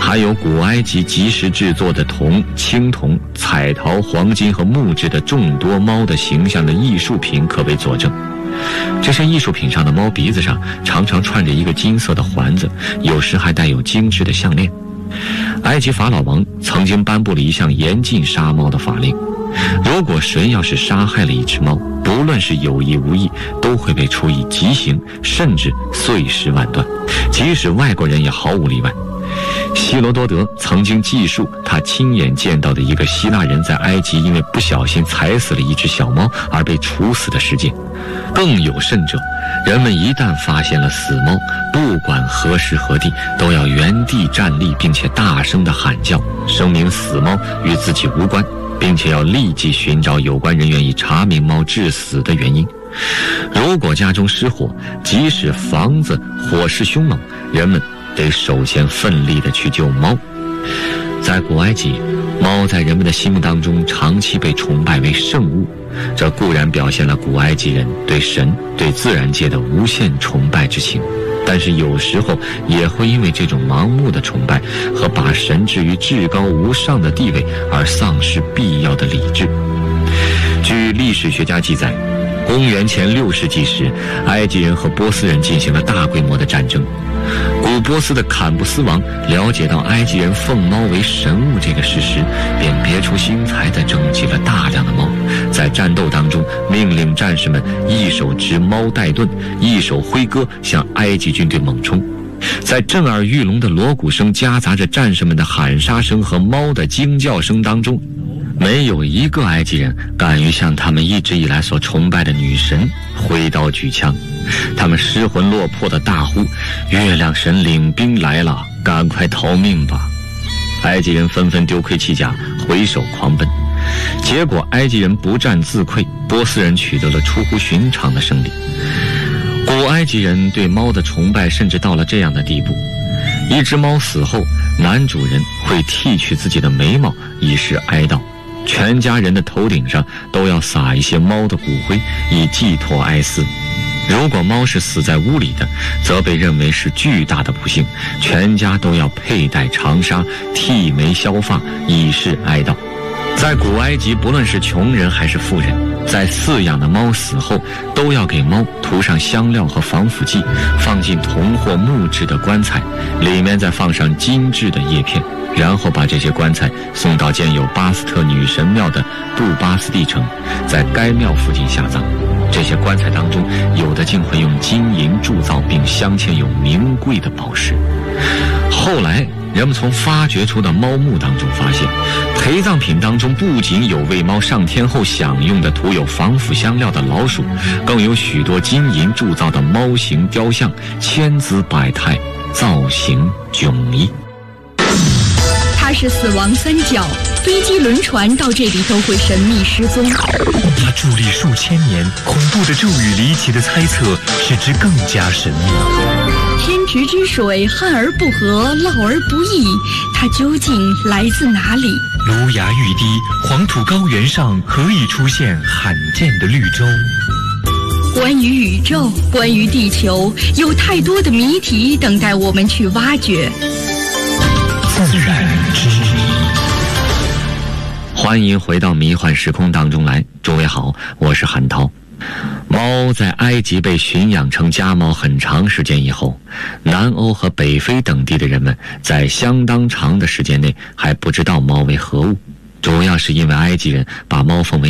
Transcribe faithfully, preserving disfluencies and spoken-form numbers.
还有古埃及即时制作的铜、青铜、彩陶、黄金和木质的众多猫的形象的艺术品可为佐证。这些艺术品上的猫鼻子上常常串着一个金色的环子，有时还带有精致的项链。埃及法老王曾经颁布了一项严禁杀猫的法令，如果谁要是杀害了一只猫，不论是有意无意，都会被处以极刑，甚至碎尸万段，即使外国人也毫无例外。希罗多德曾经记述他亲眼见到的一个希腊人在埃及因为不小心踩死了一只小猫而被处死的事件。更有甚者，人们一旦发现了死猫，不管何时何地，都要原地站立，并且大声地喊叫，声明死猫与自己无关，并且要立即寻找有关人员以查明猫致死的原因。如果家中失火，即使房子火势凶猛，人们得首先奋力地去救猫。在古埃及，猫在人们的心目当中长期被崇拜为圣物，这固然表现了古埃及人对神、对自然界的无限崇拜之情，但是有时候也会因为这种盲目的崇拜和把神置于至高无上的地位而丧失必要的理智。据历史学家记载，公元前六世纪时，埃及人和波斯人进行了大规模的战争。古波斯的坎布斯王了解到埃及人奉猫为神物这个事实，便别出心裁地征集了大量的猫，在战斗当中命令战士们一手执猫带盾，一手挥戈向埃及军队猛冲。在震耳欲聋的锣鼓声夹杂着战士们的喊杀声和猫的惊叫声当中，没有一个埃及人敢于向他们一直以来所崇拜的女神挥刀举枪。他们失魂落魄地大呼：月亮神领兵来了，赶快逃命吧！埃及人纷纷丢盔弃甲，挥手狂奔。结果埃及人不战自溃，波斯人取得了出乎寻常的胜利。古埃及人对猫的崇拜甚至到了这样的地步，一只猫死后，男主人会剃去自己的眉毛以示哀悼，全家人的头顶上都要撒一些猫的骨灰，以寄托哀思。如果猫是死在屋里的，则被认为是巨大的不幸，全家都要佩戴长纱，剃眉削发，以示哀悼。在古埃及，不论是穷人还是富人，在饲养的猫死后，都要给猫涂上香料和防腐剂，放进铜或木质的棺材，里面再放上精致的叶片，然后把这些棺材送到建有巴斯特女神庙的布巴斯蒂城，在该庙附近下葬。这些棺材当中，有的竟会用金银铸造并镶嵌有名贵的宝石。后来人们从发掘出的猫墓当中发现，陪葬品当中不仅有为猫上天后享用的涂有防腐香料的老鼠，更有许多金银铸造的猫形雕像，千姿百态，造型迥异。 它是死亡三角，飞机、轮船到这里都会神秘失踪。 它伫立数千年，恐怖的咒语、离奇的猜测，使之更加神秘。 天池之水，旱而不和，涝而不溢，它究竟来自哪里？ 芦芽欲滴，黄土高原上何以出现罕见的绿洲？ 关于宇宙，关于地球，有太多的谜题等待我们去挖掘。 自然之谜。 欢迎回到迷幻时空当中来，诸位好，我是韩涛。猫在埃及被驯养成家猫很长时间以后，南欧和北非等地的人们在相当长的时间内还不知道猫为何物，主要是因为埃及人把猫奉为